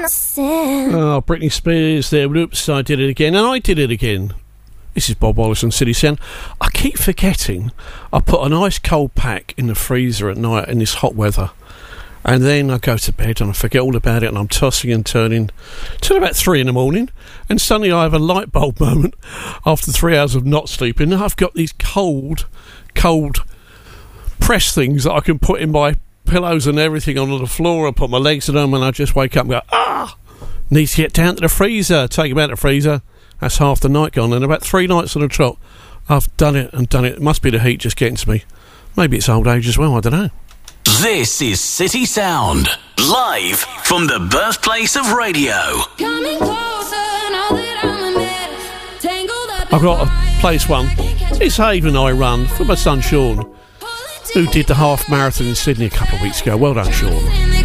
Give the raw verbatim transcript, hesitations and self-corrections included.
Oh, Britney Spears there. Oops, I did it again. And I did it again. This is Bob Wallace on City Sound. I keep forgetting I put an ice cold pack in the freezer at night in this hot weather. And then I go to bed and I forget all about it, and I'm tossing and turning till about three in the morning. And suddenly I have a light bulb moment after three hours of not sleeping. I've got these cold, cold press things that I can put in my pillows and everything onto the floor. I put my legs in them and I just wake up and go, ah, need to get down to the freezer. Take them out of the freezer. That's half the night gone. And about three nights on the trot, I've done it and done it. It must be the heat just getting to me. Maybe it's old age as well, I don't know. This is City Sound, live from the birthplace of radio. I've got to place one. It's Haven I Run for my son Sean, who did the half marathon in Sydney a couple of weeks ago. Well done, Sean.